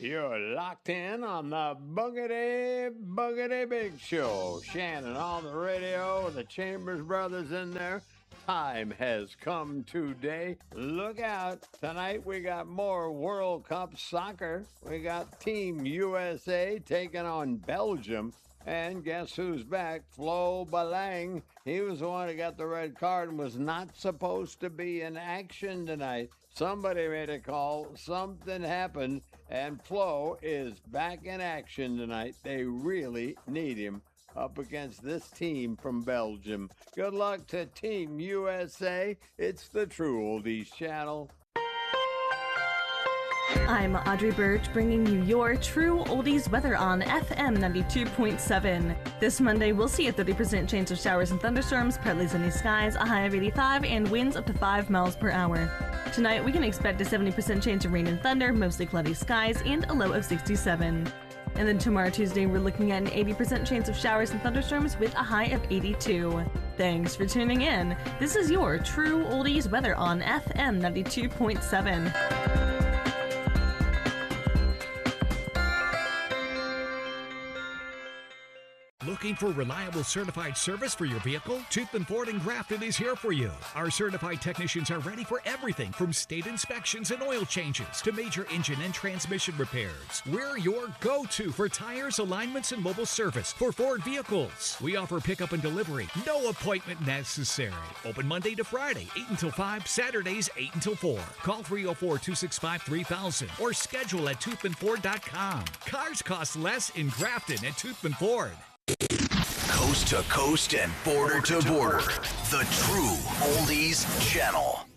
You're locked in on the Boogity Big Show. Shannon on the radio, the Chambers Brothers in there. Time has come today. Look out. Tonight we got more World Cup soccer. We got Team USA taking on Belgium. And guess who's back? Flo Balang. He was the one who got the red card and was not supposed to be in action tonight. Somebody made a call. Something happened. And Flo is back in action tonight. They really need him up against this team from Belgium. Good luck to Team USA. It's the True Oldies Channel. I'm Audrey Birch, bringing you your True Oldies weather on FM 92.7. This Monday, we'll see a 30% chance of showers and thunderstorms, partly sunny skies, a high of 85, and winds up to 5 miles per hour. Tonight, we can expect a 70% chance of rain and thunder, mostly cloudy skies, and a low of 67. And then tomorrow, Tuesday, we're looking at an 80% chance of showers and thunderstorms with a high of 82. Thanks for tuning in. This is your True Oldies weather on FM 92.7. Looking for reliable certified service for your vehicle? Toothman Ford in Grafton is here for you. Our certified technicians are ready for everything from state inspections and oil changes to major engine and transmission repairs. We're your go-to for tires, alignments, and mobile service for Ford vehicles. We offer pickup and delivery. No appointment necessary. Open Monday to Friday, 8 until 5, Saturdays, 8 until 4. Call 304-265-3000 or schedule at toothmanford.com. Cars cost less in Grafton at Toothman Ford. Coast to coast and border to border. The True Oldies Channel.